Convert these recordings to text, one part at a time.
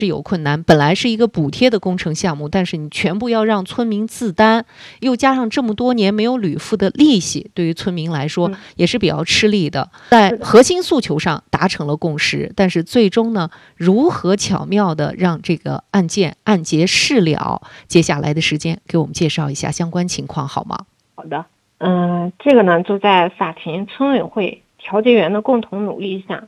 是有困难，本来是一个补贴的工程项目，但是你全部要让村民自担，又加上这么多年没有履付的利息，对于村民来说也是比较吃力的。在核心诉求上达成了共识，但是最终呢，如何巧妙的让这个案结事了？接下来的时间给我们介绍一下相关情况好吗？ 好的，这个呢就在法庭、村委会、调解员的共同努力下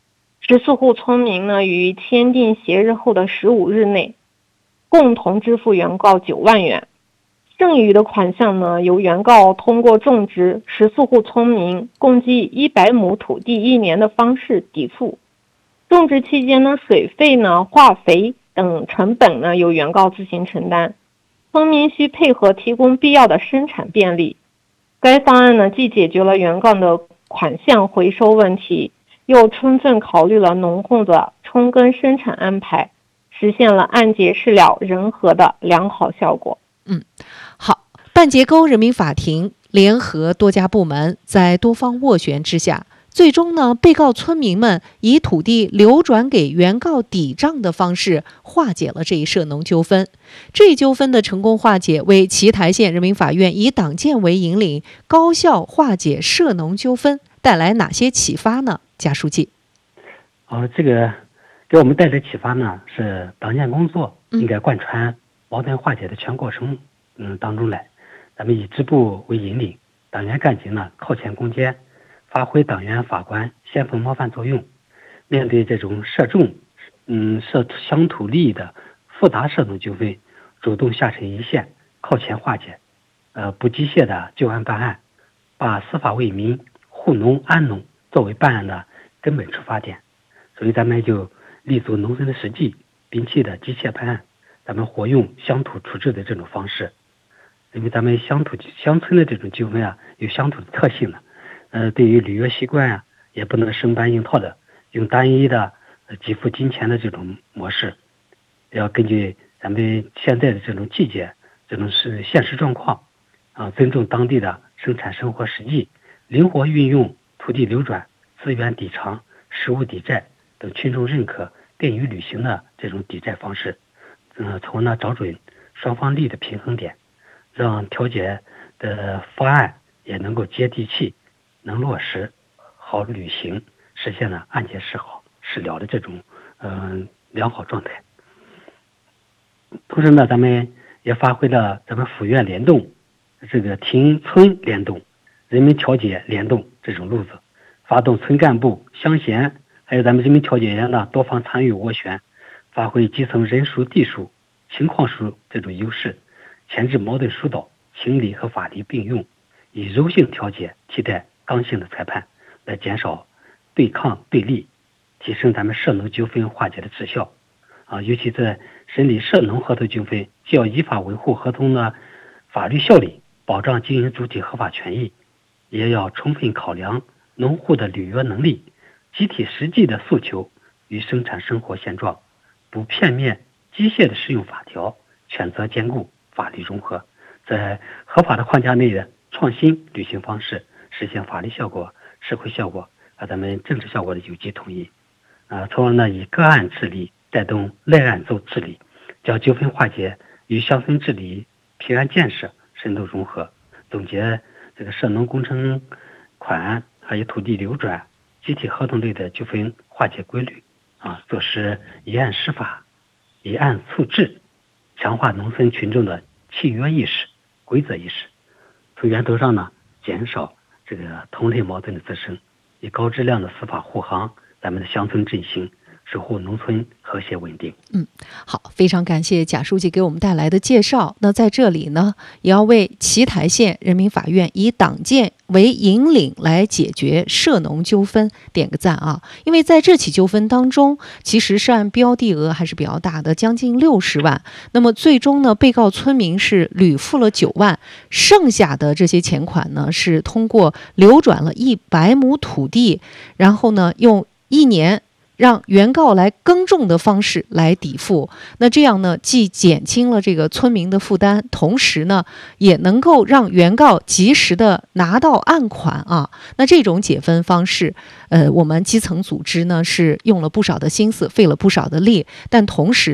，14户村民呢于签订协议后的15日内，共同支付原告9万元，剩余的款项呢由原告通过种植14户村民共计100亩土地1年的方式抵付。种植期间呢，水费呢、化肥等成本呢由原告自行承担，村民需配合提供必要的生产便利。该方案呢既解决了原告的款项回收问题，又充分考虑了农户的春耕生产安排，实现了案结事了、人和的良好效果。 好，半截沟人民法庭联合多家部门，在多方斡旋之下，最终呢，被告村民们以土地流转给原告抵账的方式化解了这一涉农纠纷。这一纠纷的成功化解，为奇台县人民法院以党建为引领，高效化解涉农纠纷带来哪些启发呢？贾书记。 这个给我们带来启发呢，是党建工作应该贯穿矛盾化解的全过程当中来。咱们以支部为引领，党员干警呢靠前攻坚，发挥党员法官先锋模范作用。面对这种涉众涉乡土利益的复杂涉农纠纷，主动下沉一线，靠前化解，不机械的就案办案，把司法为民、护农安农作为办案的根本出发点。所以咱们就立足农村的实际，摒弃的机械办案，咱们活用乡土处置的这种方式。因为咱们乡村的这种纠纷啊，有乡土的特性的，对于履约习惯啊，也不能生搬硬套的用单一的给付金钱的这种模式，要根据咱们现在的这种季节、这种是现实状况尊重当地的生产生活实际，灵活运用土地流转、资源抵偿、实物抵债等群众认可、便于履行的这种抵债方式，从而找准双方利的平衡点，让调解的方案也能够接地气，能落实好履行，实现了案结事了的这种良好状态。同时呢，咱们也发挥了咱们府院联动、这个庭村联动、人民调解联动这种路子，发动村干部、乡贤还有咱们人民调解员的多方参与斡旋，发挥基层人疏、地疏、情况疏这种优势，前置矛盾疏导，情理和法理并用，以柔性调解替代刚性的裁判，来减少对抗对立，提升咱们涉农纠纷化解的质效。尤其在审理涉农合同纠纷，既要依法维护合同的法律效力，保障经营主体合法权益，也要充分考量农户的履约能力、集体实际的诉求与生产生活现状，不片面机械的适用法条，权责兼顾，法律融合，在合法的框架内的创新履行方式，实现法律效果、社会效果和咱们政治效果的有机统一。从而呢，以个案治理带动类案奏治理，将纠纷化解与乡村治理、平安建设深度融合，总结这个涉农工程款还有土地流转、集体合同类的纠纷化解规律做实以案释法、以案促治，强化农村群众的契约意识、规则意识，从源头上呢减少这个同类矛盾的滋生，以高质量的司法护航咱们的乡村振兴，守护农村和谐稳定。 好，非常感谢贾书记给我们带来的介绍。那在这里呢，也要为奇台县人民法院以党建为引领来解决涉农纠纷点个赞啊！因为在这起纠纷当中，其实涉案标的额还是比较大的，将近60万。那么最终呢，被告村民是履付了9万，剩下的这些钱款呢，是通过流转了100亩土地，然后呢，用1年让原告来耕种的方式来抵付。那这样呢，既减轻了这个村民的负担，同时呢，也能够让原告及时的拿到案款啊。那这种解分方式，我们基层组织呢是用了不少的心思，费了不少的力，但同时